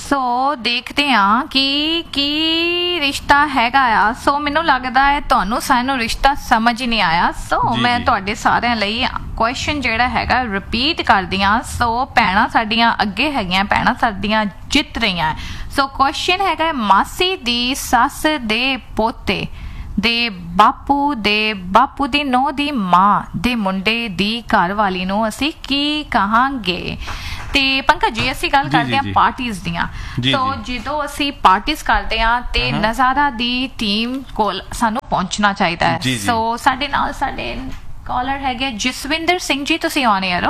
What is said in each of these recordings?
ਸੋ ਦੇਖਦੇ ਹਾਂ ਕਿ ਕੀ ਰਿਸ਼ਤਾ ਹੈਗਾ ਆ। ਸੋ ਮੈਨੂੰ ਲੱਗਦਾ ਹੈ ਤੁਹਾਨੂੰ ਸਾਨੂੰ ਰਿਸ਼ਤਾ ਸਮਝ ਹੀ ਨਹੀਂ ਆਇਆ। ਸੋ ਮੈਂ ਤੁਹਾਡੇ ਸਾਰਿਆਂ ਲਈ ਕੁਐਸਚਨ ਜਿਹੜਾ ਹੈਗਾ ਰਿਪੀਟ ਕਰਦੀ ਹਾਂ। ਸੋ ਭੈਣਾਂ ਸਾਡੀਆਂ ਅੱਗੇ ਹੈਗੀਆਂ, ਭੈਣਾਂ ਸਾਡੀਆਂ ਜਿੱਤ ਰਹੀਆਂ। ਸੋ ਕੁਐਸਚਨ ਹੈਗਾ ਮਾਸੀ ਦੀ ਸੱਸ ਦੇ ਪੋਤੇ ਦੇ ਬਾਪੂ ਦੀ ਨੂੰਹ ਦੀ ਮਾਂ ਦੇ ਮੁੰਡੇ ਦੀ ਘਰ ਵਾਲੀ ਨੂੰ ਅਸੀਂ ਕੀ ਕਹਾਂਗੇ। ਤੇ ਪੰਕਜ ਜੀ ਅਸੀਂ ਗੱਲ ਕਰਦੇ ਹਾਂ ਪਾਰਟੀਜ਼ ਦੀਆਂ। ਸੋ ਜਦੋਂ ਅਸੀਂ ਪਾਰਟੀਜ਼ ਕਰਦੇ ਹਾਂ ਤੇ ਨਜ਼ਾਰਾ ਦੀ ਟੀਮ ਕੋਲ ਸਾਨੂੰ ਪਹੁੰਚਣਾ ਚਾਹੀਦਾ ਹੈ। ਸੋ ਸਾਡੇ ਨਾਲ ਸਾਡੇ ਕਾਲਰ ਹੈਗੇ ਜਸਵਿੰਦਰ ਸਿੰਘ ਜੀ, ਤੁਸੀਂ ਔਨ 에ਅਰ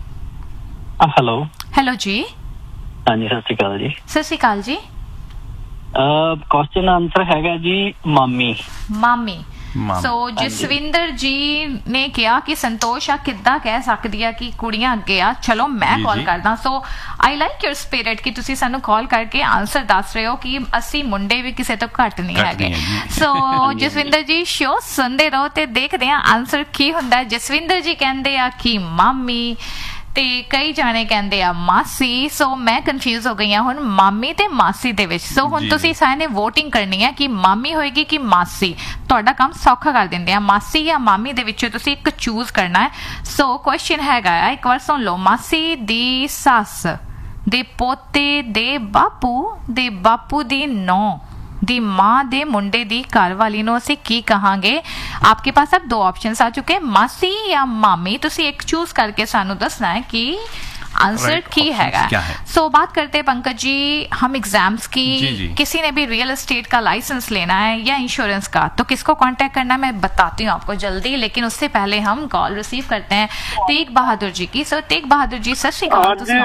ਹੋ। ਹੈਲੋ ਜੀ। ਹਾਂਜੀ ਸਤਿ ਸ਼੍ਰੀ ਅਕਾਲ ਜੀ। ਸਤਿ ਸ਼੍ਰੀ ਅਕਾਲ ਜੀ। ਕੁਐਸਚਨ ਆਨਸਰ ਹੈਗਾ ਜੀ ਮਾਮੀ। ਸੋ ਜਸਵਿੰਦਰ ਜੀ ਨੇ ਕਿਹਾ ਕਿ ਸੰਤੋਸ਼ ਆ ਕਿੱਦਾਂ ਕਹਿ ਸਕਦੀ ਆ ਕਿ ਕੁੜੀਆਂ ਅੱਗੇ ਆ। ਚਲੋ ਮੈਂ ਕਾਲ ਕਰਦਾ। ਸੋ ਆਈ ਲਾਈਕ ਯੂਰ ਸਪਿਰਿਟ ਕਿ ਤੁਸੀਂ ਸਾਨੂੰ ਕਾਲ ਕਰਕੇ ਆਨਸਰ ਦੱਸ ਰਹੇ ਹੋ ਕਿ ਅਸੀਂ ਮੁੰਡੇ ਵੀ ਕਿਸੇ ਤੋਂ ਘੱਟ ਨਹੀਂ ਹੈਗੇ। ਸੋ ਜਸਵਿੰਦਰ ਜੀ ਸ਼ੋ ਸੁਣਦੇ ਰਹੋ ਤੇ ਦੇਖਦੇ ਆ ਆਨਸਰ ਕੀ ਹੁੰਦਾ। ਜਸਵਿੰਦਰ ਜੀ ਕਹਿੰਦੇ ਆ ਕਿ ਮਾਮੀ ਤੇ ਕਈ ਜਾਣੇ ਕਹਿੰਦੇ ਆ ਮਾਸੀ। ਸੋ ਮੈਂ ਕਨਫਿਊਜ਼ ਹੋ ਗਈ ਹਾਂ ਹੁਣ ਮਾਮੀ ਤੇ ਮਾਸੀ ਦੇ ਵਿੱਚ। ਸੋ ਹੁਣ ਤੁਸੀਂ ਸਾਰਿਆਂ ਨੇ ਵੋਟਿੰਗ ਕਰਨੀ ਹੈ ਕਿ ਮਾਮੀ ਹੋਏਗੀ ਕਿ ਮਾਸੀ। ਤੁਹਾਡਾ ਕੰਮ ਸੌਖਾ ਕਰ ਦਿੰਦੇ ਆ, ਮਾਸੀ ਜਾਂ ਮਾਮੀ ਦੇ ਵਿੱਚੋਂ ਤੁਸੀਂ ਇੱਕ ਚੂਜ਼ ਕਰਨਾ ਹੈ। ਸੋ ਕੁਐਸਚਨ ਹੈਗਾ ਆ, ਇੱਕ ਵਾਰ ਸੁਣ ਲਓ। ਮਾਸੀ ਦੀ ਸੱਸ ਦੇ ਪੋਤੇ ਦੇ ਬਾਪੂ ਦੀ ਨੂੰਹ ਦੀ ਮਾਂ ਦੇ ਮੁੰਡੇ ਦੀ ਘਰ ਵਾਲੀ ਨੂੰ ਅਸੀਂ ਕੀ ਕਹਾਂਗੇ। आपके पास अब 2 ऑप्शंस आ चुके हैं, मासी या मामी। तुसी एक चूज करके सानू दसना है कि आंसर की हैगा। सो बात करते हैं पंकज जी हम एग्जाम्स की। किसी ने भी रियल एस्टेट का लाइसेंस लेना है या इंश्योरेंस का तो किसको कांटेक्ट करना है मैं बताती हूँ आपको जल्दी, लेकिन उससे पहले हम कॉल रिसीव करते हैं तेग बहादुर जी की। सो तेग बहादुर जी सत श्री अकाल। सत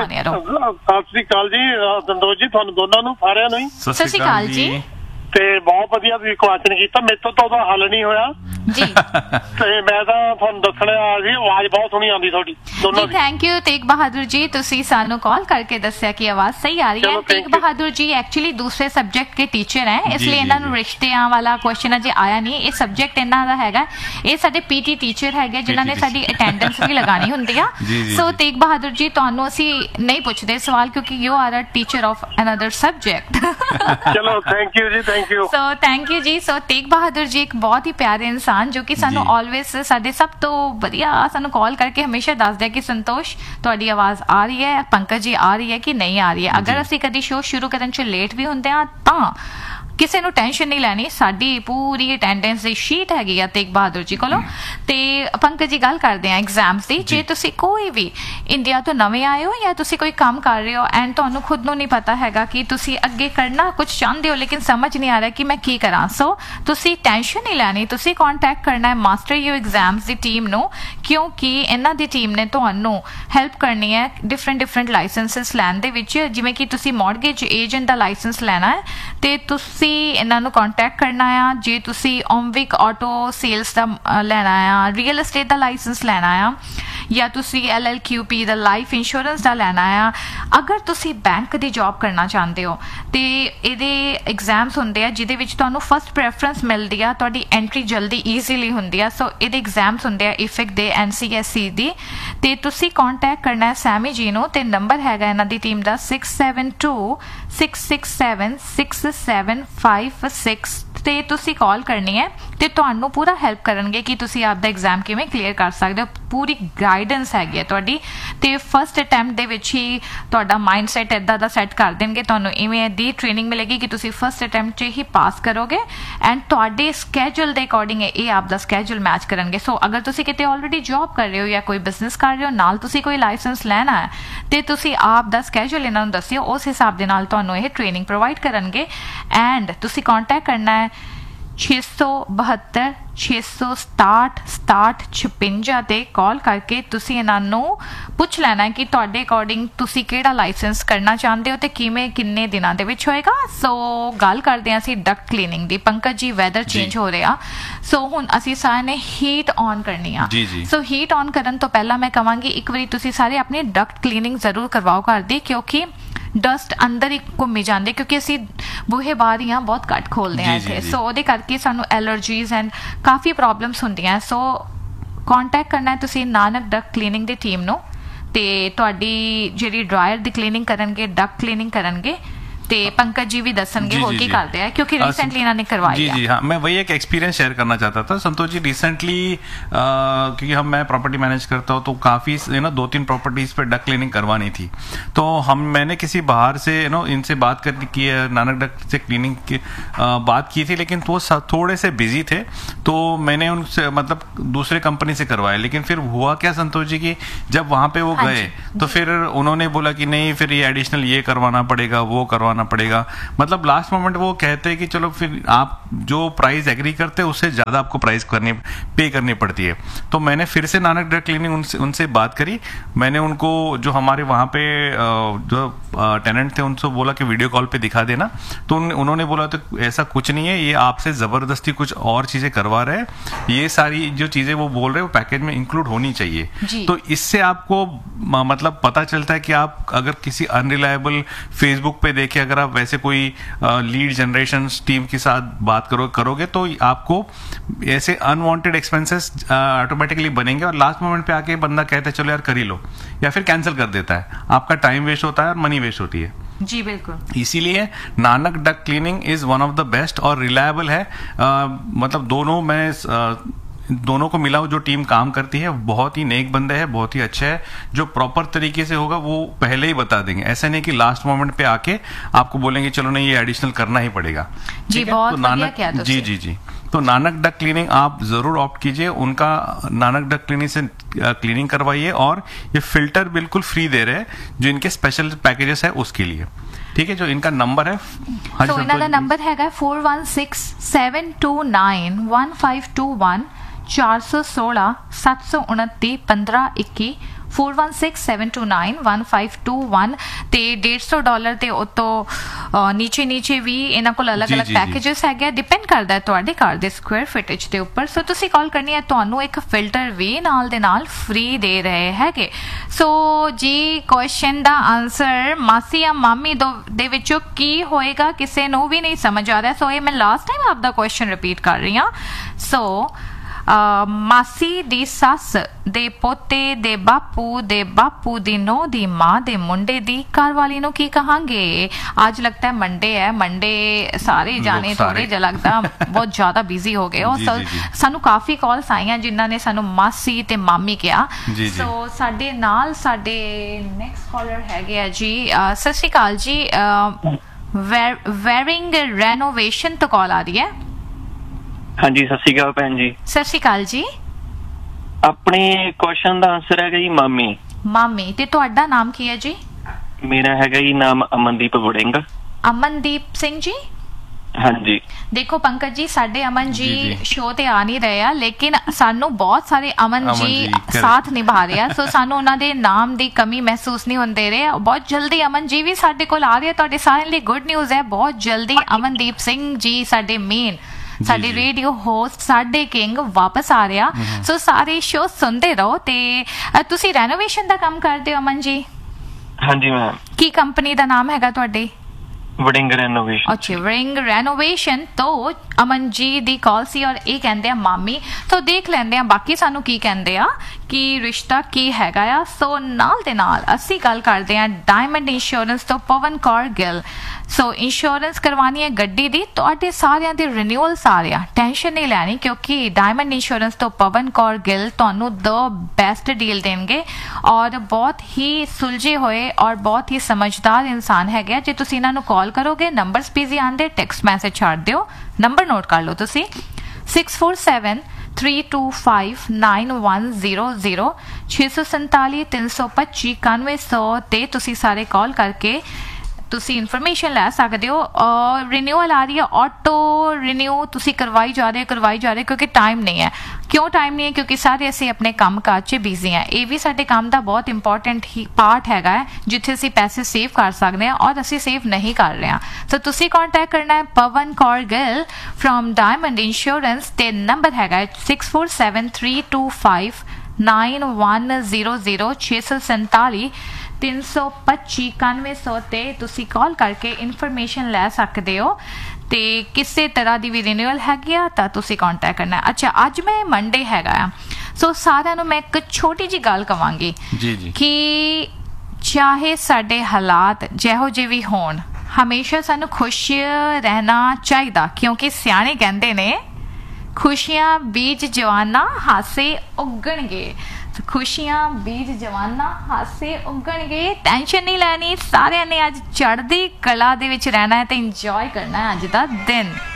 श्री अकाल जी संतोष जी, तुहानू दोनों नू सारिਆਂ ਨੂੰ सत श्री अकाल जी। ਤੇ ਬਹੁਤ ਵਧੀਆ ਤੁਸੀਂ ਕੁਐਸਚਨ ਕੀਤਾ। ਮੇਰੇ ਤੋਂ ਤਾਂ ਉਹਦਾ ਹੱਲ ਨਹੀਂ ਹੋਇਆ ਜੀ ਤੇ ਮੈਂ ਤਾਂ ਤੁਹਾਨੂੰ ਦੱਸਣਾ ਸੀ ਆਵਾਜ਼ ਬਹੁਤ ਸੋਹਣੀ ਆਉਂਦੀ ਤੁਹਾਡੀ ਦੋਨੋਂ ਦੀ। ਥੈਂਕ ਯੂ ਤੇਗ ਬਹਾਦਰ ਜੀ, ਤੁਸੀਂ ਸਾਨੂੰ ਕਾਲ ਕਰਕੇ ਦੱਸਿਆ ਕਿ ਆਵਾਜ਼ ਸਹੀ ਆ ਰਹੀ ਹੈ। ਤੇਗ ਬਹਾਦਰ ਜੀ ਐਕਚੁਅਲੀ ਦੂਸਰੇ ਸਬਜੈਕਟ के टीचर है, इसलिए ਇਹਨਾਂ ਨੂੰ ਰਿਸ਼ਤਿਆਂ ਵਾਲਾ ਕੁਐਸਚਨ ਅਜੇ ਆਇਆ ਨਹੀਂ। ਇਹ ਸਬਜੈਕਟ ਇਹਨਾਂ ਦਾ ਹੈਗਾ। ਇਹ ਸਾਡੇ ਪੀਟੀ ਟੀਚਰ ਹੈਗੇ ਜਿਨ੍ਹਾਂ ਨੇ ਸਾਡੀ ਅਟੈਂਡੈਂਸ ਵੀ ਲਗਾਣੀ ਹੁੰਦੀ ਆ। ਸੋ ਤੇਗ ਬਹਾਦਰ ਜੀ ਤੁਹਾਨੂੰ ਅਸੀਂ ਨਹੀਂ ਪੁੱਛਦੇ ਸਵਾਲ ਕਿਉਂਕਿ you are a teacher of another subject. ਚਲੋ ਥੈਂਕ ਯੂ ਜੀ। ਸੋ ਥੈਂਕ ਯੂ ਜੀ। ਸੋ ਤੇਗ ਬਹਾਦਰ ਜੀ ਇੱਕ ਬਹੁਤ ਹੀ ਪਿਆਰੇ ਇਨਸਾਨ ਜੋ ਕਿ ਸਾਨੂੰ ਆਲਵੇਸ ਸਾਡੇ ਸਭ ਤੋਂ ਵਧੀਆ ਸਾਨੂੰ ਕਾਲ ਕਰਕੇ ਹਮੇਸ਼ਾ ਦੱਸਦੇ ਕਿ ਸੰਤੋਸ਼ ਤੁਹਾਡੀ ਆਵਾਜ਼ ਆ ਰਹੀ ਹੈ, ਪੰਕਜ ਜੀ ਆ ਰਹੀ ਹੈ ਕਿ ਨਹੀਂ ਆ ਰਹੀ ਹੈ। ਅਗਰ ਅਸੀਂ ਕਦੀ ਸ਼ੋਅ ਸ਼ੁਰੂ ਕਰਨ 'ਚ ਲੇਟ ਵੀ ਹੁੰਦੇ ਹਾਂ ਤਾਂ ਕਿਸੇ ਨੂੰ ਟੈਨਸ਼ਨ ਨਹੀਂ ਲੈਣੀ, ਸਾਡੀ ਪੂਰੀ ਅਟੈਂਡੈਂਸ ਦੀ ਸ਼ੀਟ ਹੈਗੀ ਆ ਤੇਗ ਬਹਾਦਰ ਜੀ ਕੋਲੋਂ। ਤੇ ਪੰਕਜ ਜੀ ਗੱਲ ਕਰਦੇ ਆ ਐਗਜ਼ਾਮਸ ਦੀ। ਜੇ ਤੁਸੀਂ ਕੋਈ ਵੀ ਇੰਡੀਆ ਤੋਂ ਨਵੇਂ ਆਏ ਹੋ ਜਾਂ ਤੁਸੀਂ ਕੋਈ ਕੰਮ ਕਰ ਰਹੇ ਹੋ ਐਂਡ ਤੁਹਾਨੂੰ ਖੁਦ ਨੂੰ ਨਹੀਂ ਪਤਾ ਹੈਗਾ ਕਿ ਤੁਸੀਂ ਅੱਗੇ ਕਰਨਾ ਕੁਝ ਚਾਹੁੰਦੇ ਹੋ ਲੇਕਿਨ ਸਮਝ ਨਹੀਂ ਆ ਰਿਹਾ ਕਿ ਮੈਂ ਕੀ ਕਰਾਂ, ਸੋ ਤੁਸੀਂ ਟੈਨਸ਼ਨ ਨਹੀਂ ਲੈਣੀ। ਤੁਸੀਂ ਕੰਟੈਕਟ ਕਰਨਾ ਹੈ master you exams the team ਨੂੰ ਕਿਉਂਕਿ ਇਹਨਾਂ ਦੀ ਟੀਮ ਨੇ ਤੁਹਾਨੂੰ ਹੈਲਪ ਕਰਨੀ ਹੈ ਡਿਫਰੈਂਟ ਲਾਇਸੈਂਸਿਸ ਲੈਣ ਦੇ ਵਿੱਚ। ਜਿਵੇਂ ਕਿ ਤੁਸੀਂ ਮੌਰਗੇਜ ਏਜੰਟ ਦਾ ਲਾਇਸੈਂਸ ਲੈਣਾ ਹੈ ਤੇ ਤੁਸੀਂ ਇਹਨਾਂ ਨੂੰ ਕੰਟੈਕਟ ਕਰਨਾ ਆ। ਜੇ ਤੁਸੀਂ ਓਮਵਿਕ ਆਟੋ ਸੇਲਸ ਦਾ ਲੈਣਾ ਆ, ਰੀਅਲ ਐਸਟੇਟ ਦਾ ਲਾਇਸੈਂਸ ਲੈਣਾ ਆ ਜਾਂ ਤੁਸੀਂ LLQP ਦਾ ਲਾਈਫ ਇੰਸ਼ੋਰੈਂਸ ਦਾ ਲੈਣਾ ਆ। ਅਗਰ ਤੁਸੀਂ ਬੈਂਕ ਦੀ ਜੌਬ ਕਰਨਾ ਚਾਹੁੰਦੇ ਹੋ ਤੇ ਇਹਦੇ ਐਗਜ਼ਾਮਸ ਹੁੰਦੇ ਆ ਜਿਹਦੇ ਵਿੱਚ ਤੁਹਾਨੂੰ ਫਸਟ ਪ੍ਰੈਫਰੈਂਸ ਮਿਲਦੀ ਆ, ਤੁਹਾਡੀ ਐਂਟਰੀ ਜਲਦੀ ਈਜ਼ੀਲੀ ਹੁੰਦੀ ਆ। ਸੋ ਇਹਦੇ ਐਗਜ਼ਾਮਸ ਹੁੰਦੇ ਆ ਇਫਿਕ ਦੇ NCSE ਦੀ ਤੇ ਤੁਸੀਂ ਕੰਟੈਕਟ ਕਰਨਾ ਹੈ ਸੈਮੀ ਜੀ ਨੂੰ ਤੇ ਨੰਬਰ ਹੈਗਾ ਇਹਨਾਂ ਦੀ ਟੀਮ ਦਾ 6726676756 ਤੇ ਤੁਸੀਂ ਕਾਲ ਕਰਨੀ ਹੈ ਤੇ ਤੁਹਾਨੂੰ ਪੂਰਾ ਹੈਲਪ ਕਰਨਗੇ ਕਿ ਤੁਸੀਂ ਆਪਦਾ ਐਗਜ਼ਾਮ ਕਿਵੇਂ ਕਲੀਅਰ ਕਰ ਸਕਦੇ ਹੋ। ਪੂਰੀ ਗਾਈਡੈਂਸ ਹੈਗੀ ਹੈ ਤੁਹਾਡੀ ਤੇ ਫਸਟ ਅਟੈਂਪਟ ਦੇ ਵਿੱਚ ਹੀ ਤੁਹਾਡਾ ਮਾਈਂਡ ਸੈਟ ਇੱਦਾਂ ਦਾ ਸੈੱਟ ਕਰ ਦੇਣਗੇ। ਤੁਹਾਨੂੰ ਇਵੇਂ ਦੀ ਟ੍ਰੇਨਿੰਗ ਮਿਲੇਗੀ ਕਿ ਤੁਸੀਂ ਫਸਟ ਅਟੈਂਪਟ 'ਚ ਹੀ ਪਾਸ ਕਰੋਗੇ ਐਂਡ ਤੁਹਾਡੇ ਸਕੈਜੂਲ ਦੇ ਅਕੋਰਡਿੰਗ ਇਹ ਆਪਦਾ ਸਕੈਜੂਲ ਮੈਚ ਕਰਨਗੇ। ਸੋ ਅਗਰ ਤੁਸੀਂ ਕਿਤੇ ਆਲਰੇਡੀ ਜੌਬ ਕਰ ਰਹੇ ਹੋ ਜਾਂ ਕੋਈ ਬਿਜ਼ਨਸ ਕਰ ਰਹੇ ਹੋ ਨਾਲ ਤੁਸੀਂ ਕੋਈ ਲਾਇਸੈਂਸ ਲੈਣਾ ਹੈ ਤੇ ਤੁਸੀਂ ਆਪ ਦਾ ਸਕੈਜੂਲ ਇਹਨਾਂ ਨੂੰ ਦੱਸਿਓ, ਉਸ ਹਿਸਾਬ ਦੇ ਨਾਲ ਤੁਹਾਨੂੰ ਇਹ ਟ੍ਰੇਨਿੰਗ ਪ੍ਰੋਵਾਈਡ ਕਰਨਗੇ। ਐਂਡ ਤੁਸੀਂ ਕੰਟੈਕਟ ਕਰਨਾ ਹੈ 672 667 6756 ਤੇ ਕਾਲ ਕਰਕੇ ਤੁਸੀਂ ਇਹਨਾਂ ਨੂੰ ਪੁੱਛ ਲੈਣਾ ਕਿ ਤੁਹਾਡੇ ਅਕੋਰਡਿੰਗ ਤੁਸੀਂ ਕਿਹੜਾ ਲਾਇਸੈਂਸ ਕਰਨਾ ਚਾਹੁੰਦੇ ਹੋ ਤੇ ਕਿਵੇਂ ਕਿੰਨੇ ਦਿਨਾਂ ਦੇ ਵਿੱਚ ਹੋਏਗਾ। ਸੋ ਗੱਲ ਕਰਦੇ ਹਾਂ ਅਸੀਂ ਡਕਟ ਕਲੀਨਿੰਗ ਦੀ। ਪੰਕਜ ਜੀ ਵੈਦਰ ਚੇਂਜ ਹੋ ਰਿਹਾ ਸੋ ਹੁਣ ਅਸੀਂ ਸਾਰਿਆਂ ਨੇ ਹੀਟ ਔਨ ਕਰਨੀ ਆ। ਸੋ ਹੀਟ ਔਨ ਕਰਨ ਤੋਂ ਪਹਿਲਾਂ ਮੈਂ ਕਹਾਂਗੀ ਇੱਕ ਵਾਰੀ ਤੁਸੀਂ ਸਾਰੇ ਆਪਣੀ ਡਕਟ ਕਲੀਨਿੰਗ ਜ਼ਰੂਰ ਕਰਵਾਓ ਘਰ ਦੀ ਕਿਉਂਕਿ ਡਸਟ ਅੰਦਰ ਹੀ ਘੁੰਮੀ ਜਾਂਦੀ ਕਿਉਂਕਿ ਅਸੀਂ ਬੂਹੇ ਬਾਰੀਆਂ ਬਹੁਤ ਘੱਟ ਖੋਲਦੇ ਹਾਂ ਇੱਥੇ। ਸੋ ਉਹਦੇ ਕਰਕੇ ਸਾਨੂੰ ਐਲਰਜੀਜ਼ ਐਂਡ ਕਾਫੀ ਪ੍ਰੋਬਲਮਸ ਹੁੰਦੀਆਂ। ਸੋ ਕੰਟੈਕਟ ਕਰਨਾ ਤੁਸੀਂ ਨਾਨਕ ਡਕਟ ਕਲੀਨਿੰਗ ਦੀ ਟੀਮ ਨੂੰ ਤੇ ਤੁਹਾਡੀ ਜਿਹੜੀ ਡਰਾਇਰ ਦੀ ਕਲੀਨਿੰਗ ਕਰਨਗੇ, ਡਕਟ ਕਲੀਨਿੰਗ ਕਰਨਗੇ ਤੇ ਪੰਕਜ ਜੀ ਵੀ ਦੱਸਣਗੇ जी, ਹੋਰ जी, ਕੀ जी। ਕਰਦੇ ਆ ਕਿਉਂਕਿ ਰੀਸੈਂਟਲੀ ਇਹਨਾਂ ਨੇ करवाई जी है। जी हाँ, मैं वही एक एक्सपीरियंस शेयर करना चाहता था संतोष जी। रिसेंटली क्योंकि मैं प्रॉपर्टी मैनेज करता हूँ तो काफ़ी 2-3 प्रॉपर्टीज पे डक क्लीनिंग करवानी थी। तो मैंने किसी बाहर से इनसे बात करनी की है, नानक डक से क्लीनिंग की बात की थी, लेकिन वो थोड़े से बिजी थे तो मैंने उनसे मतलब दूसरे कंपनी से करवाया। लेकिन फिर हुआ क्या संतोष जी की जब वहाँ पे वो हाँ गए जी, तो फिर उन्होंने बोला कि नहीं फिर ये एडिशनल ये करवाना पड़ेगा वो करवाना पड़ेगा। मतलब लास्ट मोमेंट वो कहते हैं कि चलो फिर आप जो प्राइस एग्री करते हैं उससे ज़्यादा आपको प्राइस पे करनी पड़ती है। तो मैंने फिर से नानक डक क्लीनिंग उनसे बात करी। मैंने उनको जो हमारे वहाँ पे जो टेनेंट थे उनसे बोला कि वीडियो कॉल पे दिखा देना। तो उन्होंने बोला तो ऐसा कुछ नहीं है, ये आपसे ज़बरदस्ती कुछ और चीज़ें करवा रहे हैं, ये सारी जो चीज़ें वो बोल रहे हैं वो पैकेज में इंक्लूड होनी चाहिए। तो इससे आपको मतलब पता चलता है कि आप अगर किसी अनरिलायबल फेसबुक पे देखे अगर आप वैसे कोई लीड जनरेशन टीम के साथ बात करोगे तो आपको ऐसे अनवांटेड एक्सपेंसेस ऑटोमेटिकली बनेंगे और लास्ट मोमेंट पे आके बंदा कहता है चलो यार कर ही लो, या फिर कैंसिल कर देता है। आपका टाइम वेस्ट होता है और मनी वेस्ट होती है। जी बिल्कुल। इसीलिए Nanak duck cleaning is one of the best और रिलायबल है। मतलब दोनों को मिला जो टीम काम करती है बहुत ही नेक बंदे हैं, बहुत ही अच्छे है। जो प्रॉपर तरीके से होगा वो पहले ही बता देंगे, ऐसा नहीं कि लास्ट मोमेंट पे आके आपको बोलेंगे चलो नहीं ये एडिशनल करना ही पड़ेगा। जी बहुत बढ़िया किया जी जी जी। तो नानक डक क्लीनिंग आप जरूर ऑप्ट कीजिए, उनका नानक डक क्लीनिंग से क्लीनिंग करवाइए और ये फिल्टर बिल्कुल फ्री दे रहे हैं जो इनके स्पेशल पैकेजेस है उसके लिए। ठीक है, जो इनका नंबर है तो इनका नंबर हैगा 4167291521 416 729 1521 4167291521 ਤੇ $150 ਤੇ ਉਤੋਂ ਨੀਚੇ ਵੀ ਇਹਨਾਂ ਕੋਲ ਅਲੱਗ-ਅਲੱਗ ਪੈਕੇजेस ਹੈਗੇ, ਡਿਪੈਂਡ ਕਰਦਾ ਹੈ ਤੁਹਾਡੇ ਘਰ ਦੇ ਸਕੁਆਇਰ ਫੁਟੇਜ ਦੇ ਉੱਪਰ। ਸੋ ਤੁਸੀਂ ਕਾਲ ਕਰਨੀ ਹੈ, ਤੁਹਾਨੂੰ ਇੱਕ ਫਿਲਟਰ ਵੀ ਨਾਲ ਦੇ ਨਾਲ ਫ੍ਰੀ ਦੇ ਰਹੇ ਹੈਗੇ। ਸੋ ਜੀ ਕੁਐਸਚਨ ਦਾ ਆਨਸਰ ਮਾਸੀ ਜਾਂ ਮਾਮੀ ਦੇ ਵਿੱਚੋਂ ਕੀ ਹੋਏਗਾ ਕਿਸੇ ਨੂੰ ਵੀ ਨਹੀਂ ਸਮਝ ਆ ਰਿਹਾ। ਸੋ ਇਹ ਮੈਂ ਲਾਸਟ ਟਾਈਮ ਆਪਦਾ ਕੁਐਸਚਨ ਰਿਪੀਟ ਕਰ ਰਹੀ ਹਾਂ। ਸੋ ਮਾਸੀ ਦੀ ਸੱਸ ਦੇ ਪੋਤੇ ਦੇ ਬਾਪੂ ਦੀ ਨੂੰਹ ਦੀ ਮਾਂ ਦੇ ਮੁੰਡੇ ਦੀ ਘਰਵਾਲੀ ਨੂੰ ਕੀ ਕਹਾਂਗੇ? ਅੱਜ लगता है मंडे है, मंडे सारे जाने थोड़े ਜਿਹਾ लगता बहुत ਜ਼ਿਆਦਾ ਬਿਜ਼ੀ ਹੋ ਗਏ ਹੋ। ਸਾਨੂੰ ਕਾਫੀ ਕਾਲਸ ਆਈਆਂ ਜਿਨ੍ਹਾਂ ਨੇ ਸਾਨੂੰ ਮਾਸੀ ਤੇ ਮਾਮੀ ਕਿਹਾ। ਸੋ ਸਾਡੇ ਨਾਲ ਸਾਡੇ ਨੈਕਸਟ ਕਾਲਰ ਹੈਗੇ ਆ ਜੀ। ਸਤਿ ਸ਼੍ਰੀ ਅਕਾਲ ਜੀ। ਵੈਰਿੰਗ ਰੈਨੋਵੇਸ਼ਨ ਤੋਂ ਕਾਲ ਆ ਰਹੀ ਹੈ। ਹਾਂਜੀ ਸਤਿ ਸ਼੍ਰੀ ਅਕਾਲ ਭੈਣ ਜੀ। ਸਤਿ ਸ਼੍ਰੀ ਅਕਾਲ ਜੀ। ਆਪਣੇ ਕੁਐਸਚਨ ਦਾ ਆਨਸਰ ਹੈਗਾ ਜੀ ਮਾਮੀ। ਮਾਮੀ ਤੇ ਤੁਹਾਡਾ ਨਾਮ ਕੀ ਹੈ ਜੀ? ਮੇਰਾ ਹੈਗਾ ਜੀ ਨਾਮ ਅਮਨਦੀਪ ਵੜਿੰਗ। ਅਮਨਦੀਪ ਸਿੰਘ ਜੀ। ਹਾਂਜੀ ਦੇਖੋ ਪੰਕਜ ਜੀ ਸਾਡੇ ਅਮਨ ਜੀ ਸ਼ੋਅ ਤੇ ਆ ਨਹੀਂ ਰਹੇ ਆ, ਲੇਕਿਨ ਸਾਨੂੰ ਬਹੁਤ ਸਾਰੇ ਅਮਨ ਜੀ ਸਾਥ ਨਿਭਾ ਰਹੇ ਆ। ਸੋ ਸਾਨੂੰ ਉਹਨਾਂ ਦੇ ਨਾਮ ਦੀ ਕਮੀ ਮਹਿਸੂਸ ਨਹੀਂ ਹੁੰਦੇ ਰਹੇ। ਬਹੁਤ ਜਲਦੀ ਅਮਨ ਜੀ ਵੀ ਸਾਡੇ ਕੋਲ ਆ ਰਹੇ ਆ। ਤੁਹਾਡੇ ਸਾਰਿਆਂ ਲਈ ਗੁੱਡ ਨਿਊਜ਼ ਹੈ, ਬਹੁਤ ਜਲਦੀ ਅਮਨਦੀਪ ਸਿੰਘ ਜੀ ਸਾਡੇ ਮੇਨ ਸਾਡੇ ਰੇਡੀਓ ਹੋਸਟ ਸਾਡੇ ਕਿੰਗ ਵਾਪਸ ਆ ਰਿਹਾ। ਸੋ ਸਾਰੇ ਸ਼ੋਅ ਸੁਣਦੇ ਰਹੋ। ਤੇ ਤੁਸੀਂ ਰੈਨੋਵੇਸ਼ਨ ਦਾ ਕੰਮ ਕਰਦੇ ਹੋ ਅਮਨ ਜੀ? ਹਾਂਜੀ ਮੈਮ। ਕੀ ਕੰਪਨੀ ਦਾ ਨਾਮ ਹੈਗਾ ਤੁਹਾਡੇ? ਵੜਿੰਗ ਰੈਨੋਵੇਸ਼ਨ। ਅੱਛਾ ਵੜਿੰਗ ਰੈਨੋਵੇਸ਼ਨ ਤੋਂ ਅਮਨ ਜੀ ਦੀ ਕਾਲ ਸੀ ਔਰ ਇਹ ਕਹਿੰਦੇ ਆ ਮਾਮੀ। ਸੋ ਦੇਖ ਲੈਂਦੇ ਆ ਬਾਕੀ ਸਾਨੂੰ ਕੀ ਕਹਿੰਦੇ ਆ ਕਿ ਰਿਸ਼ਤਾ ਕੀ ਹੈਗਾ ਆ। ਸੋ ਨਾਲ ਦੇ ਨਾਲ ਅਸੀਂ ਗੱਲ ਕਰਦੇ ਆ ਡਾਇਮੰਡ ਇੰਸ਼ੋਰੈਂਸ ਤੋਂ ਪਵਨ ਕੌਰ ਗਿੱਲ। ਸੋ ਇੰਸ਼ੋਰੈਂਸ ਕਰਵਾਉਣੀ ਹੈ ਗੱਡੀ ਦੀ, ਤੁਹਾਡੇ ਸਾਰਿਆਂ ਦੇ ਰਿਨਿਊਅਲਸ ਆ ਰਿਹਾ, ਟੈਨਸ਼ਨ ਨਹੀਂ ਲੈਣੀ ਕਿਉਂਕਿ ਡਾਇਮੰਡ ਇੰਸ਼ੋਰੈਂਸ ਤੋਂ ਪਵਨ ਕੌਰ ਗਿੱਲ ਤੁਹਾਨੂੰ ਦ ਬੈਸਟ ਡੀਲ ਦੇਣਗੇ ਔਰ ਬਹੁਤ ਹੀ ਸੁਲਝੇ ਹੋਏ ਔਰ ਬਹੁਤ ਹੀ ਸਮਝਦਾਰ ਇਨਸਾਨ ਹੈਗੇ। ਜੇ ਤੁਸੀਂ ਇਹਨਾਂ ਨੂੰ ਕਾਲ ਕਰੋਗੇ ਨੰਬਰਸ ਬਿਜ਼ੀ ਆਉਂਦੇ, ਟੈਕਸਟ ਮੈਸੇਜ ਛੱਡ ਦਿਓ। ਨੰਬਰ ਨੋਟ ਕਰ ਲਓ ਤੁਸੀਂ 6473259100 647 325 9100 ਤੇ ਤੁਸੀਂ ਸਾਰੇ ਕਾਲ ਕਰਕੇ ਤੁਸੀਂ ਇਨਫੋਰਮੇਸ਼ਨ ਲੈ ਸਕਦੇ ਹੋ। ਔਰ ਰਿਨਿਊਅਲ ਆ ਰਹੀ ਹੈ, ਆਟੋ ਰਿਨਿਊ ਤੁਸੀਂ ਕਰਵਾਈ ਜਾ ਰਹੇ ਕਿਉਂਕਿ ਟਾਈਮ ਨਹੀਂ ਹੈ। ਕਿਉਂ ਟਾਈਮ ਨਹੀਂ ਹੈ? ਕਿਉਂਕਿ ਸਾਰੇ ਅਸੀਂ ਆਪਣੇ ਕੰਮ ਕਾਜ 'ਚ ਬਿਜ਼ੀ ਹਾਂ। ਇਹ ਵੀ ਸਾਡੇ ਕੰਮ ਦਾ ਬਹੁਤ ਇੰਪੋਰਟੈਂਟ ਹੀ ਪਾਰਟ ਹੈਗਾ ਹੈ ਜਿੱਥੇ ਅਸੀਂ ਪੈਸੇ ਸੇਵ ਕਰ ਸਕਦੇ ਹਾਂ ਔਰ ਅਸੀਂ ਸੇਵ ਨਹੀਂ ਕਰ ਰਹੇ ਹਾਂ। ਸੋ ਤੁਸੀਂ ਕੰਟੈਕਟ ਕਰਨਾ ਹੈ ਪਵਨ Kaur Gill from diamond insurance ਤੇ ਨੰਬਰ ਹੈਗਾ 6473259100 647 325 9100 ਤੇ ਤੁਸੀਂ ਕਾਲ ਕਰਕੇ ਇਨਫੋਰਮੇਸ਼ਨ ਲੈ ਸਕਦੇ ਹੋ। ਤੇ ਕਿਸੇ ਤਰ੍ਹਾਂ ਦੀ ਵੀ ਰਿਨਿਊਅਲ ਹੈਗੀ ਆ ਤਾਂ ਤੁਸੀਂ ਕੰਟੈਕਟ ਕਰਨਾ। ਅੱਛਾ ਅੱਜ ਮੈਂ ਮੰਡੇ ਹੈਗਾ ਆ, ਸੋ ਸਾਰਿਆਂ ਨੂੰ ਮੈਂ ਇੱਕ ਛੋਟੀ ਜੀ ਗੱਲ ਕਵਾਂਗੀ ਕਿ ਚਾਹੇ ਸਾਡੇ ਹਾਲਾਤ ਜਿਹੋ ਜਿਹੇ ਵੀ ਹੋਣ, ਹਮੇਸ਼ਾ ਸਾਨੂੰ ਖੁਸ਼ ਰਹਿਣਾ ਚਾਹੀਦਾ, ਕਿਉਂਕਿ ਸਿਆਣੇ ਕਹਿੰਦੇ ਨੇ ਖੁਸ਼ੀਆਂ ਬੀਜ ਜਵਾਨਾ ਹਾਸੇ ਉੱਗਣਗੇ। ਖੁਸ਼ੀਆਂ ਬੀਜ ਜਵਾਨਾ ਹਾਸੇ ਉੱਗਣਗੇ। ਟੈਨਸ਼ਨ ਨਹੀਂ ਲੈਣੀ, ਸਾਰਿਆਂ ਨੇ ਅੱਜ ਚੜ੍ਹਦੀ ਕਲਾ ਦੇ ਵਿੱਚ ਰਹਿਣਾ ਹੈ ਤੇ ਇੰਜੋਏ ਕਰਨਾ ਹੈ ਅੱਜ ਦਾ ਦਿਨ।